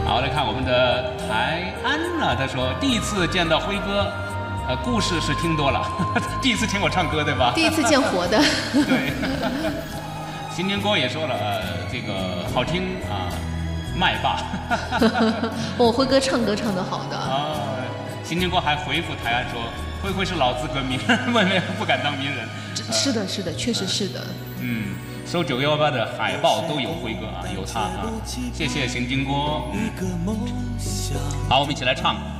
好，来看我们的台安呢，他说第一次见到辉哥，故事是听多了，第一次听我唱歌对吧？ 第一次见活的。 对。新年哥也说了，这个好听啊，麦霸。 我辉哥唱歌唱得好的。 啊，新年哥还回复台安说，辉辉是老资格名人，未免不敢当名人。 是的，是的，确实是的。 收918的海报都有辉哥啊，有他啊，谢谢邢金锅。好，我们一起来唱。